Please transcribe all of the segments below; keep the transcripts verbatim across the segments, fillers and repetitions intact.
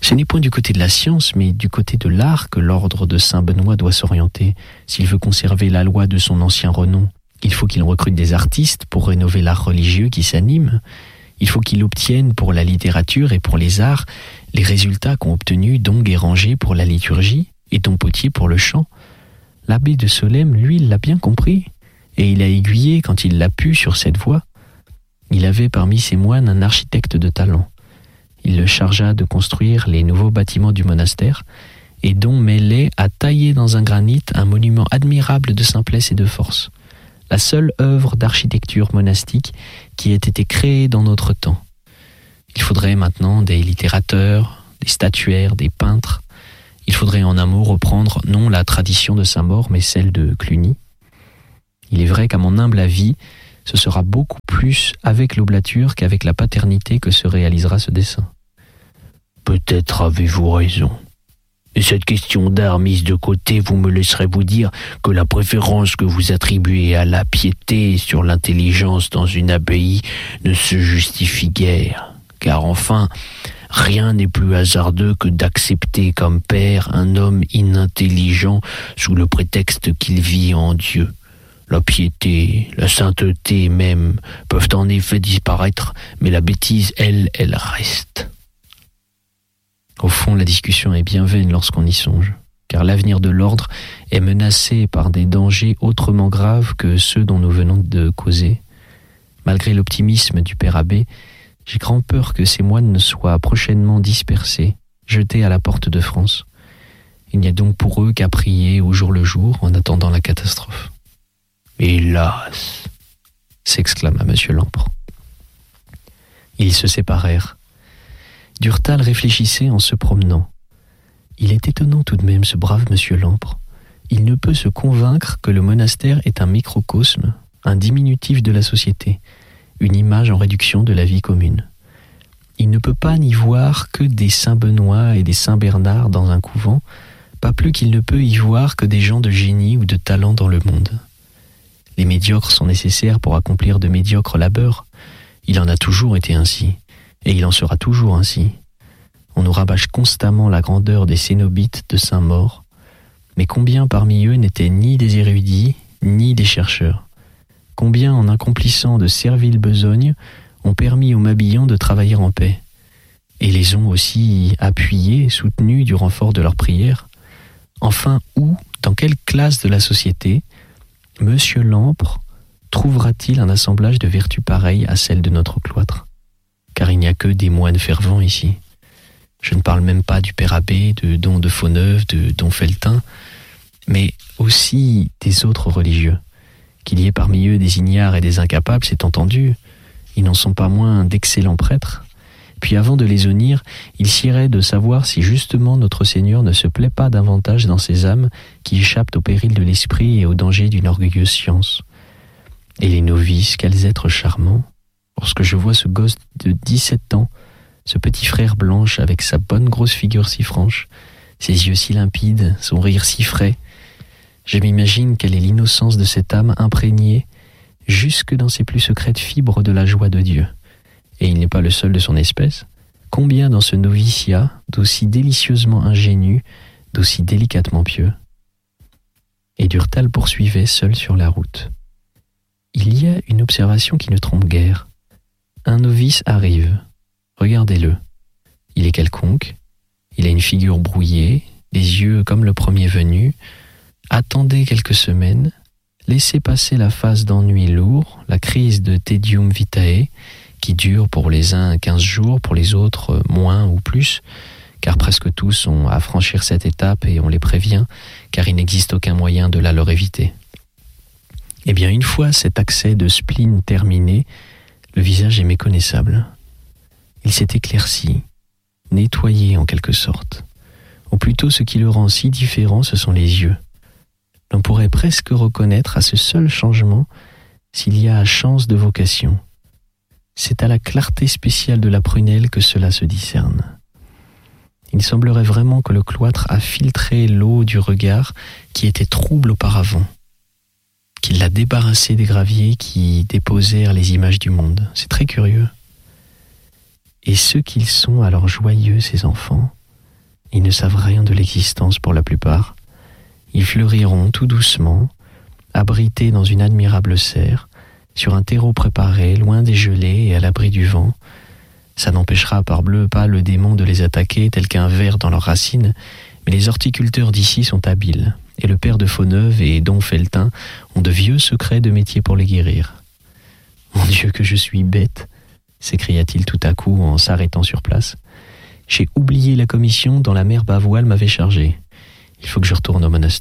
Ce n'est point du côté de la science, mais du côté de l'art que l'ordre de Saint-Benoît doit s'orienter. S'il veut conserver la loi de son ancien renom, il faut qu'il recrute des artistes pour rénover l'art religieux qui s'anime. Il faut qu'il obtienne pour la littérature et pour les arts les résultats qu'ont obtenus Dong et Ranger pour la liturgie et Don Potier pour le chant. L'abbé de Solesmes, lui, l'a bien compris, et il a aiguillé quand il l'a pu sur cette voie. Il avait parmi ses moines un architecte de talent. Il le chargea de construire les nouveaux bâtiments du monastère, et Don Mêlé a taillé dans un granit un monument admirable de simplesse et de force, la seule œuvre d'architecture monastique qui ait été créée dans notre temps. Il faudrait maintenant des littérateurs, des statuaires, des peintres. Il faudrait en un mot reprendre non la tradition de Saint-Maur, mais celle de Cluny. Il est vrai qu'à mon humble avis, ce sera beaucoup plus avec l'oblature qu'avec la paternité que se réalisera ce dessin. Peut-être avez-vous raison. Et cette question d'art mise de côté, vous me laisserez vous dire que la préférence que vous attribuez à la piété sur l'intelligence dans une abbaye ne se justifie guère. Car enfin, rien n'est plus hasardeux que d'accepter comme père un homme inintelligent sous le prétexte qu'il vit en Dieu. La piété, la sainteté même peuvent en effet disparaître, mais la bêtise, elle, elle reste. Au fond, la discussion est bien vaine lorsqu'on y songe, car l'avenir de l'ordre est menacé par des dangers autrement graves que ceux dont nous venons de causer. Malgré l'optimisme du père abbé, j'ai grand peur que ces moines ne soient prochainement dispersés, jetés à la porte de France. Il n'y a donc pour eux qu'à prier au jour le jour en attendant la catastrophe. « Hélas !» s'exclama Monsieur Lampre. Ils se séparèrent. Durtal réfléchissait en se promenant. Il est étonnant tout de même, ce brave Monsieur Lampre. Il ne peut se convaincre que le monastère est un microcosme, un diminutif de la société, une image en réduction de la vie commune. Il ne peut pas n'y voir que des Saint-Benoît et des Saint-Bernard dans un couvent, pas plus qu'il ne peut y voir que des gens de génie ou de talent dans le monde. Les médiocres sont nécessaires pour accomplir de médiocres labeurs. Il en a toujours été ainsi, et il en sera toujours ainsi. On nous rabâche constamment la grandeur des cénobites de Saint-Maur, mais combien parmi eux n'étaient ni des érudits, ni des chercheurs? Combien, en accomplissant de serviles besognes, ont permis aux Mabillons de travailler en paix, et les ont aussi appuyés, soutenus du renfort de leurs prières? Enfin, où, dans quelle classe de la société, Monsieur Lampre trouvera-t-il un assemblage de vertus pareilles à celle de notre cloître? Car il n'y a que des moines fervents ici. Je ne parle même pas du père abbé, de Don de Fauneuve, de Don Feltin, mais aussi des autres religieux. Qu'il y ait parmi eux des ignares et des incapables, c'est entendu. Ils n'en sont pas moins d'excellents prêtres. Puis avant de les honnir, il sirait de savoir si justement notre Seigneur ne se plaît pas davantage dans ces âmes qui échappent au péril de l'esprit et au danger d'une orgueilleuse science. Et les novices, quels êtres charmants! Lorsque je vois ce gosse de dix-sept ans, ce petit frère Blanche avec sa bonne grosse figure si franche, ses yeux si limpides, son rire si frais, je m'imagine quelle est l'innocence de cette âme imprégnée jusque dans ses plus secrètes fibres de la joie de Dieu. Et il n'est pas le seul de son espèce. Combien dans ce noviciat, d'aussi délicieusement ingénu, d'aussi délicatement pieux? Et Durtal poursuivait seul sur la route. Il y a une observation qui ne trompe guère. Un novice arrive. Regardez-le. Il est quelconque. Il a une figure brouillée, des yeux comme le premier venu. Attendez quelques semaines. Laissez passer la phase d'ennui lourd, la crise de tedium vitae, qui dure pour les uns quinze jours, pour les autres moins ou plus, car presque tous ont à franchir cette étape et on les prévient, car il n'existe aucun moyen de la leur éviter. Eh bien, une fois cet accès de spleen terminé, le visage est méconnaissable. Il s'est éclairci, nettoyé en quelque sorte. Ou plutôt, ce qui le rend si différent, ce sont les yeux. L'on pourrait presque reconnaître à ce seul changement s'il y a chance de vocation. C'est à la clarté spéciale de la prunelle que cela se discerne. Il semblerait vraiment que le cloître a filtré l'eau du regard qui était trouble auparavant, qu'il l'a débarrassé des graviers qui déposèrent les images du monde. C'est très curieux. Et ceux qu'ils sont alors joyeux, ces enfants, Ils ne savent rien de l'existence pour la plupart. Ils fleuriront tout doucement, abrités dans une admirable serre, sur un terreau préparé, loin des gelées et à l'abri du vent. Ça n'empêchera parbleu pas le démon de les attaquer tel qu'un ver dans leurs racines, mais les horticulteurs d'ici sont habiles, et le père de Fauneuve et Don Feltin ont de vieux secrets de métier pour les guérir. « Mon Dieu, que je suis bête !» s'écria-t-il tout à coup en s'arrêtant sur place. « J'ai oublié la commission dont la mère Bavoil m'avait chargé. Il faut que je retourne au monastère. »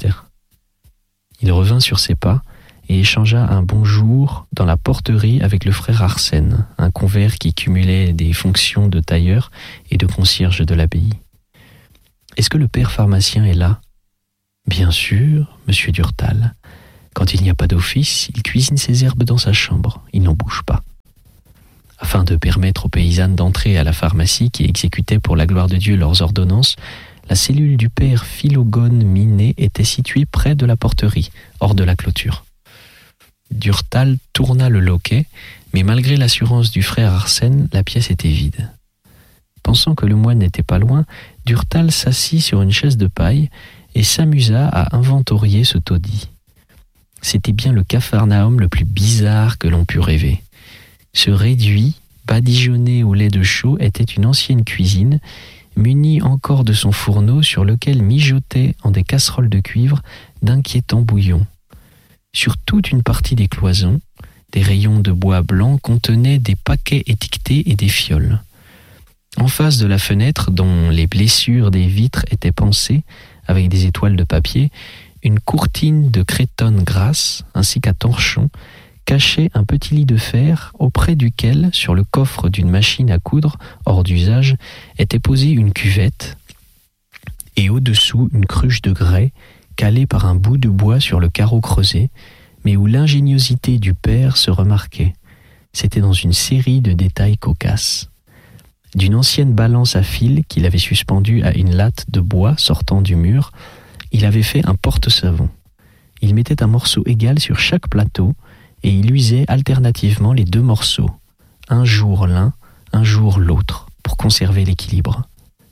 Il revint sur ses pas et échangea un bonjour dans la porterie avec le frère Arsène, un convers qui cumulait des fonctions de tailleur et de concierge de l'abbaye. « Est-ce que le père pharmacien est là ?»« Bien sûr, monsieur Durtal. Quand il n'y a pas d'office, il cuisine ses herbes dans sa chambre. Il n'en bouge pas. » Afin de permettre aux paysannes d'entrer à la pharmacie qui exécutait pour la gloire de Dieu leurs ordonnances, la cellule du père Philogone Minet était située près de la porterie, hors de la clôture. Durtal tourna le loquet, mais malgré l'assurance du frère Arsène, la pièce était vide. Pensant que le moine n'était pas loin, Durtal s'assit sur une chaise de paille et s'amusa à inventorier ce taudis. C'était bien le Capharnaüm le plus bizarre que l'on pût rêver. Ce réduit, badigeonné au lait de chaux, était une ancienne cuisine, munie encore de son fourneau sur lequel mijotaient en des casseroles de cuivre d'inquiétants bouillons. Sur toute une partie des cloisons, des rayons de bois blanc contenaient des paquets étiquetés et des fioles. En face de la fenêtre, dont les blessures des vitres étaient pansées avec des étoiles de papier, une courtine de crétonne grasse ainsi qu'à torchon cachait un petit lit de fer auprès duquel, sur le coffre d'une machine à coudre hors d'usage, était posée une cuvette et au-dessous une cruche de grès calée par un bout de bois sur le carreau creusé, mais où l'ingéniosité du père se remarquait. C'était dans une série de détails cocasses. D'une ancienne balance à fil qu'il avait suspendue à une latte de bois sortant du mur, il avait fait un porte-savon. Il mettait un morceau égal sur chaque plateau et il usait alternativement les deux morceaux, un jour l'un, un jour l'autre, pour conserver l'équilibre.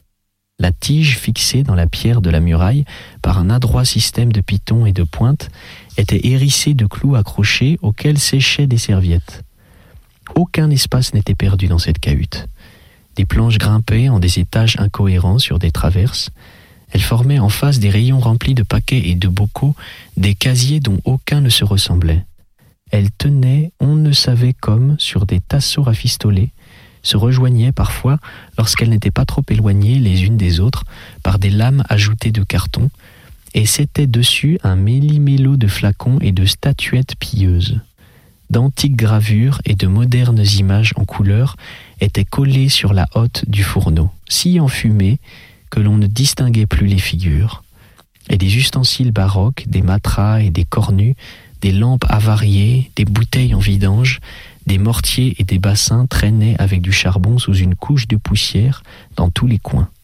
La tige fixée dans la pierre de la muraille par un adroit système de pitons et de pointes était hérissée de clous accrochés auxquels séchaient des serviettes. Aucun espace n'était perdu dans cette cahute. Des planches grimpaient en des étages incohérents sur des traverses. Elles formaient en face des rayons remplis de paquets et de bocaux, des casiers dont aucun ne se ressemblait. Elles tenaient, on ne savait comme, sur des tasseaux rafistolés, se rejoignaient parfois, lorsqu'elles n'étaient pas trop éloignées les unes des autres, par des lames ajoutées de carton, et c'était dessus un méli-mélo de flacons et de statuettes pieuses. D'antiques gravures et de modernes images en couleur étaient collées sur la hotte du fourneau, si enfumées que l'on ne distinguait plus les figures. Et des ustensiles baroques, des matras et des cornues, des lampes avariées, des bouteilles en vidange, des mortiers et des bassins traînaient avec du charbon sous une couche de poussière dans tous les coins.